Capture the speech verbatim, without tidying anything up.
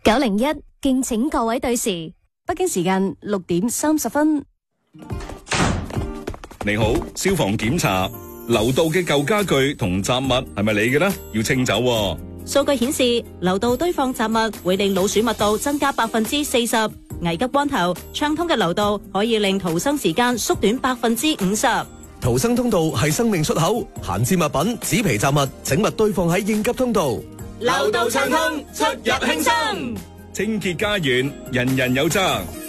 九零一敬請各位對時， 北京時間六點三十分。 你好，消防檢查樓道嘅舊家具同雜物係咪你嘅呢？要清走喎。 數據顯示，樓道堆放雜物會令老鼠密度增加百分之四十。危急關頭，暢通嘅樓道可以令逃生時間縮短百分之五十。 逃生通道係生命出口，閒置物品、紙皮雜物，請勿堆放喺應急通道。 樓道暢通，出入輕鬆。 清潔家園，人人有責。